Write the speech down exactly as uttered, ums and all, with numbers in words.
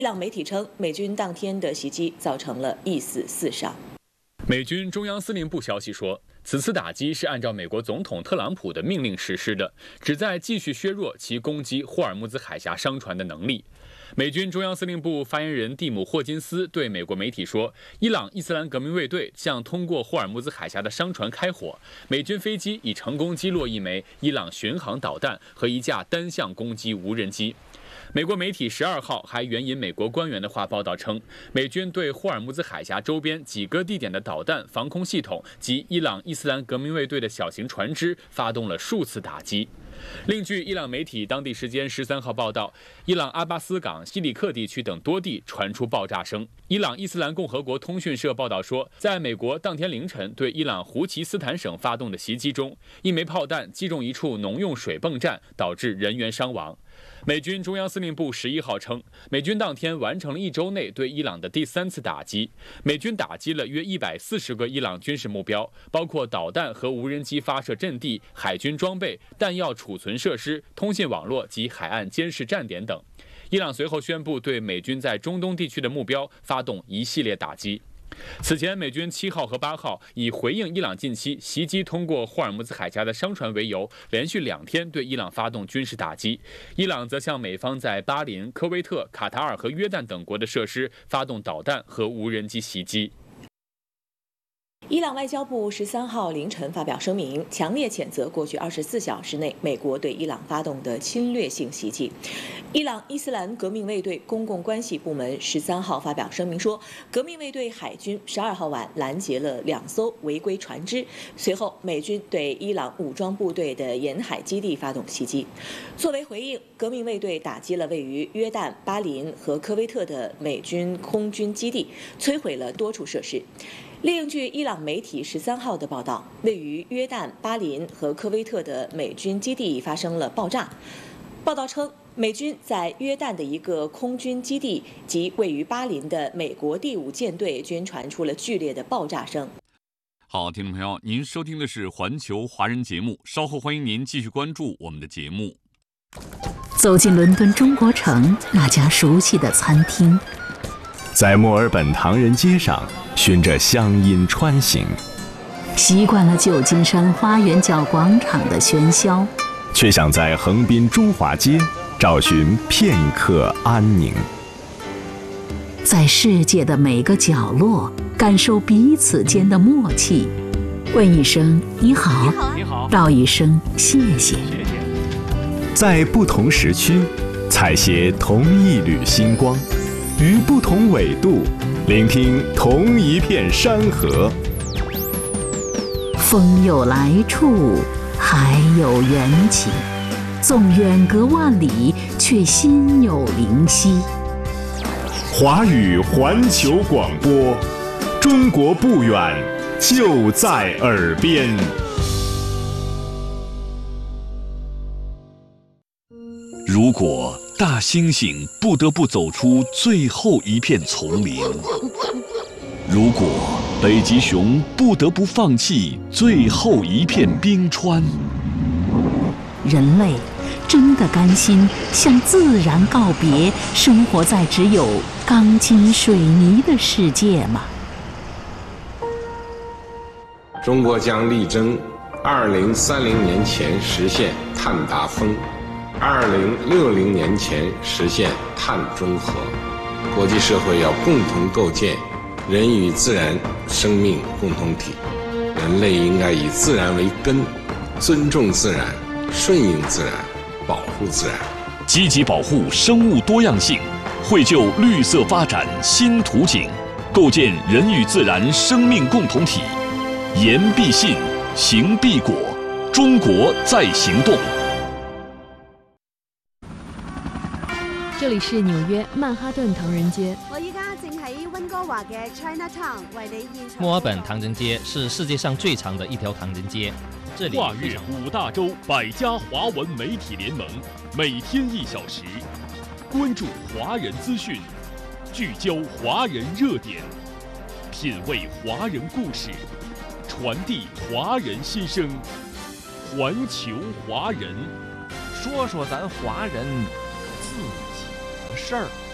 伊朗媒体称，美军当天的袭击造成了一死四伤。 美军中央司令部消息说，此次打击是按照美国总统特朗普的命令实施的，旨在继续削弱其攻击霍尔木兹海峡商船的能力。美军中央司令部发言人蒂姆·霍金斯对美国媒体说，伊朗伊斯兰革命卫队向通过霍尔木兹海峡的商船开火，美军飞机已成功击落一枚伊朗巡航导弹和一架单向攻击无人机。美国媒体十二号还援引美国官员的话报道称，美军对霍尔木兹海峡周边几个地点的导弹防空系统及伊朗伊斯兰革命卫队的小型船只发动了数次打击。另据伊朗媒体当地时间十三号报道，伊朗阿巴斯港、西里克地区等多地传出爆炸声。伊朗伊斯兰共和国通讯社报道说，在美国当天凌晨对伊朗胡奇斯坦省发动的袭击中，一枚炮弹击中一处农用水泵站，导致人员伤亡。美军中央司令部十一号称，美军当天完成了一周内对伊朗的第三次打击。美军打击了约一百四十个伊朗军事目标，包括导弹和无人机发射阵地、海军装备、弹药储存设施、通信网络及海岸监视站点等。伊朗随后宣布对美军在中东地区的目标发动一系列打击。此前，美军七号和八号以回应伊朗近期袭击通过霍尔木兹海峡的商船为由，连续两天对伊朗发动军事打击。伊朗则向美方在巴林、科威特、卡塔尔和约旦等国的设施发动导弹和无人机袭击。 伊朗外交部十三号凌晨发表声明，强烈谴责过去二十四小时内美国对伊朗发动的侵略性袭击。伊朗伊斯兰革命卫队公共关系部门十三号发表声明说，革命卫队海军十二号晚拦截了两艘违规船只，随后美军对伊朗武装部队的沿海基地发动袭击。作为回应，革命卫队打击了位于约旦、巴林和科威特的美军空军基地，摧毁了多处设施。另据伊朗媒体十三号的报道，位于约旦、巴林和科威特的美军基地发生了爆炸。报道称，美军在约旦的一个空军基地及位于巴林的美国第五舰队均传出了剧烈的爆炸声。 好，听众朋友，您收听的是环球华人节目，稍后欢迎您继续关注我们的节目。 走进伦敦中国城那家熟悉的餐厅， 在墨尔本唐人街上循着乡音穿行， 习惯了旧金山花园角广场的喧嚣， 却想在横滨中华街找寻片刻安宁。 在世界的每个角落感受彼此间的默契，问一声你好， 你好， 道一声谢谢。 在不同时区采撷同一缕星光，于不同纬度聆听同一片山河。 风有来处，海有缘起，纵远隔万里，却心有灵犀。 华语环球广播，中国不远，就在耳边。 如果大猩猩不得不走出最后一片丛林，如果北极熊不得不放弃最后一片冰川， 人类真的甘心向自然告别，生活在只有钢筋水泥的世界吗？ 中国将力争二零三零年前实现碳达峰，二零六零年前实现碳中和。国际社会要共同构建人与自然生命共同体，人类应该以自然为根，尊重自然，顺应自然，保护自然， 积极保护生物多样性，绘就绿色发展新图景，构建人与自然生命共同体。言必信，行必果，中国在行动。 这里是纽约曼哈顿唐人街。 我依家正喺温哥華嘅 Chinatown 為你現場。 墨爾本唐人街是世界上最长的一条唐人街，这里跨越五大洲百家华文媒体联盟，每天一小时，关注华人资讯，聚焦华人热点，品味华人故事，传递华人心声。环球华人， 说说咱华人自己的事儿。